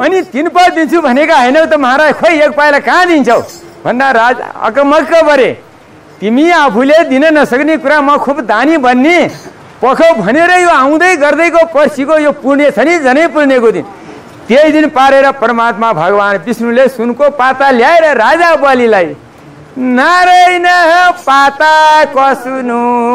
अनि 3 पाउ दिन्छु भनेका हैनौ त महाराज, खोइ 1 पाइला कहाँ दिन्छौ भन्दा राजा अकमक्क परे। तिमी आफूले दिन नसक्ने कुरा म खुब दानी भन्ने पखौ भनेर यो आउँदै गर्दैको पर्सिको यो पुण्य छ नि, जनै पुण्यको दिन। त्यही दिन पारेर परमात्मा भगवान विष्णुले सुनको पाता ल्याएर राजा बलिलाई नारायण पाता कसुनु